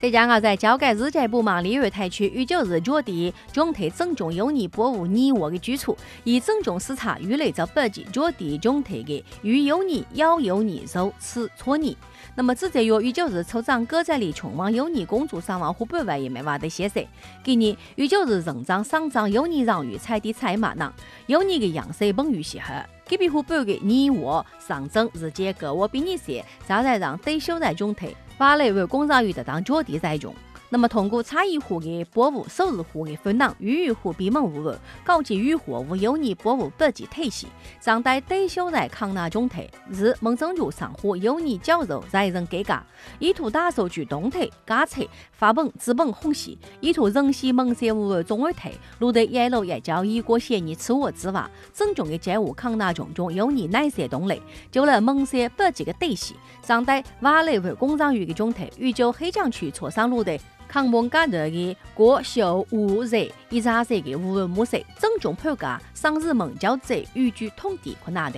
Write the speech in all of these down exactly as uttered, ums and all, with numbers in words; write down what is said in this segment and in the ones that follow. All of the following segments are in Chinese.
浙江啊，在交界日界部嘛，鲤鱼台区于九日脚地总特整重优泥博物泥窝的基础，以整重视察鱼类在北极脚地总特的鱼优泥、咬优泥、肉齿搓泥。那么，只在约于九日抽奖葛仔里琼王优泥公主赏王湖百万也没话得歇色。今年于九日认奖赏奖优泥让鱼彩的彩马囊，优泥的样色本于稀罕。隔壁湖北的泥窝上证日间各窝比你些，再来让对手在总特。瓦雷为工让鱼的当脚地在中，那么通过差异湖的博物、首日湖的分囊、鱼鱼湖闭门无物，高级鱼货物优泥博物北极体系，上带对手在抗拿总特，日蒙正如上湖优泥绞肉在人给嘎，意图打手举东特加策发本资本红系，意图人系蒙色无物中二特，路得野路也交易过嫌疑吃我之娃，正中的债务抗拿种种优泥奶色动力，就了蒙色北极的体系，上带瓦雷为工让鱼的总特，宇宙黑江区挫伤路的。抗蒙加热的过秀无热，一扎色的无纹木色，正中盘价，上日蒙交者预计统地困难的。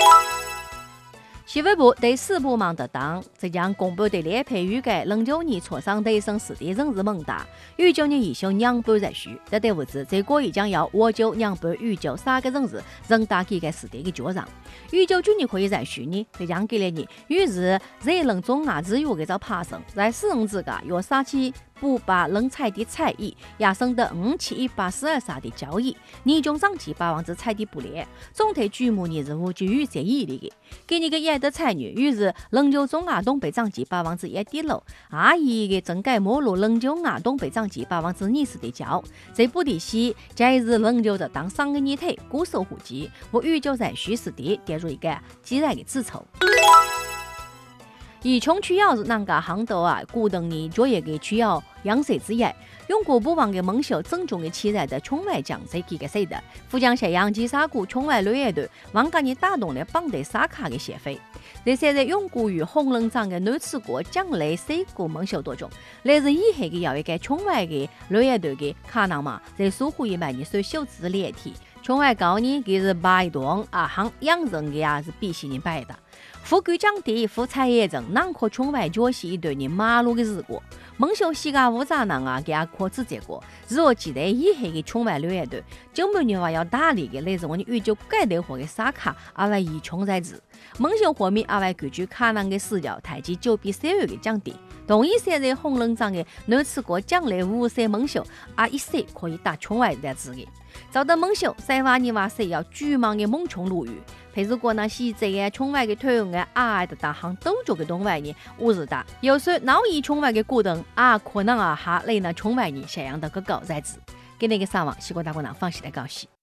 气象部对四部忙得当，浙江公布的列配预计，零九年挫伤对省市的人日蒙大，预九年一休两半在续，这对物质这个已将要我九两半预九三个人日人大几个市地的脚上，预九今年可以在续呢，浙江给了你于日热冷中啊日月的遭爬升，在使用之家要杀起。不把人才的彩艺，亚生的五七一八四二三的交易，年终涨期百分之彩的不列，总体규模年日五就预设以里的，给你个也的彩女，于是零九中亚东北涨期百分之一点六，阿姨的整改末路零九亚东北涨期百分之二十的交，这不的是在日零九的当上个年头固守户籍，我预就在虚实地跌入一个激烈的自筹。以穷取要是南个行道啊，古等你作业的需要养色之业，用国不忘的蒙秀正中的期待的冲外降这几个谁的，福江县阳基沙谷冲外旅业队，往家你打动了绑得沙卡的协会。这些在用过于红冷长的女吃过奖励水果蒙秀多种，来自以下的要一个冲外的旅业队的卡囊嘛，在疏忽一买你所秀之列体。冲外高呢，给是摆动啊行养人的啊是必须你摆的。富贵降低，富财也正，囊括冲外脚是一对你马路的日过。蒙秀西嘎乌杂囊啊，给啊可指结果。如果记得以后的冲外旅业队，就没人话要打理的，类似我们宇宙改得货的沙卡，阿外一冲在日。蒙秀货面阿外根据卡囊的视角，台积九比三月的降低。同一些在红冷涨的男吃过奖励五色蒙秀，啊一色可以打冲外的字的。找到蒙秀，塞瓦尼瓦色要巨忙的猛冲路遇。譬如果那西这个冲外的推用的啊的大行都做个东外呢，五日大，有时闹一冲外的股东啊，可能啊哈来那冲外呢，想样的个高在子，给那个上网西瓜大姑娘放心的高兴。